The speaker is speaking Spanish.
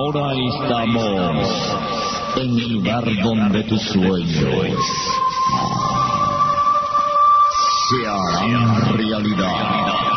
Ahora estamos en el lugar donde tus sueños se harán realidad.